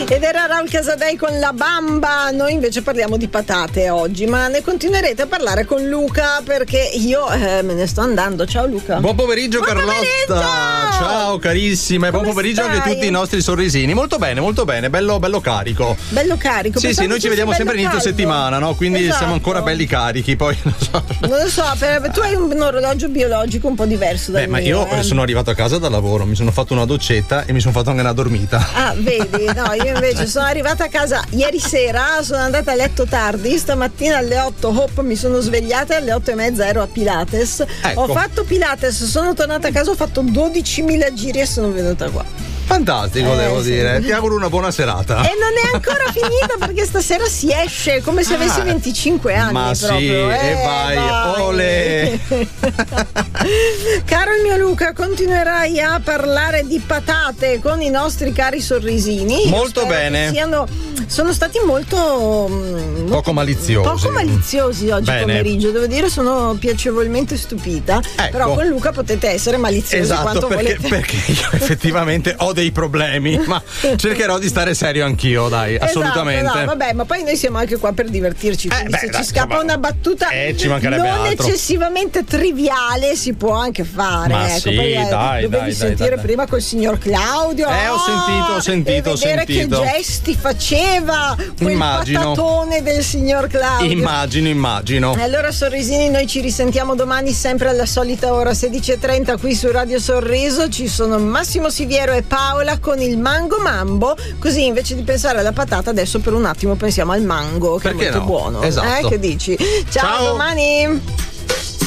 Ed era Raul Casadei con La Bamba. Noi invece parliamo di patate oggi, ma ne continuerete a parlare con Luca perché io me ne sto andando. Ciao Luca. Buon pomeriggio Carlotta. Ciao carissima, e buon pomeriggio anche a tutti i nostri sorrisini. Molto bene, bello carico. Bello carico. Sì, noi ci vediamo sempre inizio settimana, no? Quindi siamo ancora belli carichi. Poi non lo so, tu hai un orologio biologico un po' diverso dal mio. Ma io sono arrivato a casa da lavoro, mi sono fatto una doccetta e mi sono fatto anche una dormita. Ah, vedi? No, io invece sono arrivata a casa ieri sera, sono andata a letto tardi, stamattina alle 8 mi sono svegliata e alle 8:30 ero a Pilates. Ecco. Ho fatto Pilates, sono tornata a casa, ho fatto 12.000 giri e sono venuta qua. Fantastico, devo dire. Ti auguro una buona serata. E non è ancora finita perché stasera si esce come se avessi 25 anni. Ma proprio. Sì, e vai. Ole. Caro il mio Luca, continuerai a parlare di patate con i nostri cari sorrisini. Molto bene. Sono stati molto poco maliziosi oggi pomeriggio, devo dire, sono piacevolmente stupita. Ecco. Però con Luca potete essere maliziosi quanto volete. Perché io effettivamente ho dei problemi, ma cercherò di stare serio anch'io, dai, assolutamente. No, vabbè, ma poi noi siamo anche qua per divertirci, quindi se ci scappa una battuta non eccessivamente triviale si può anche fare. Ma ecco, sì, poi dovevi sentire prima col signor Claudio. Ho sentito. Vedere che gesti faceva quel patatone del signor Claudio. Immagino. Allora sorrisini, noi ci risentiamo domani sempre alla solita ora 16:30 qui su Radio Sorriso. Ci sono Massimo Siviero e Paola con il Mango Mambo, così invece di pensare alla patata adesso per un attimo pensiamo al mango, che è molto buono. Esatto. Che dici? Ciao, domani.